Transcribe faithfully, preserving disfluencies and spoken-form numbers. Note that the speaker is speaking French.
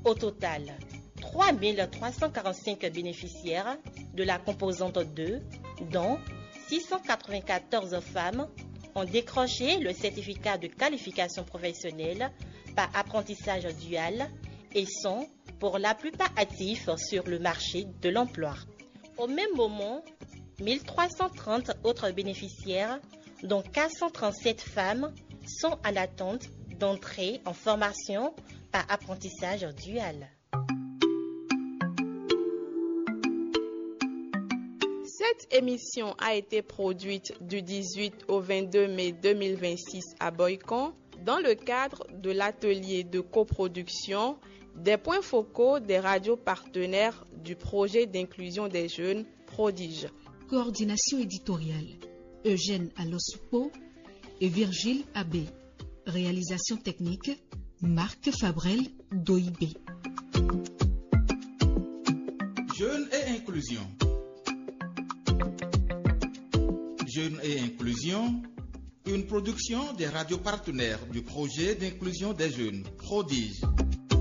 Au total, trois mille trois cent quarante-cinq bénéficiaires de la composante deux, dont six cent quatre-vingt-quatorze femmes, ont décroché le certificat de qualification professionnelle par apprentissage dual et sont pour la plupart actifs sur le marché de l'emploi. Au même moment, mille trois cent trente autres bénéficiaires, dont quatre cent trente-sept femmes, sont en attente d'entrer en formation par apprentissage dual. Cette émission a été produite du dix-huit au vingt-deux mai deux mille vingt-six à Boycon dans le cadre de l'atelier de coproduction des points focaux des radios partenaires du projet d'inclusion des jeunes Prodige. Coordination éditoriale Eugène Alosupo et Virgile Abbé. Réalisation technique Marc Fabrel Doibé. Jeunes et inclusion. Jeunes et inclusion, une production des radios partenaires du projet d'inclusion des jeunes Prodige.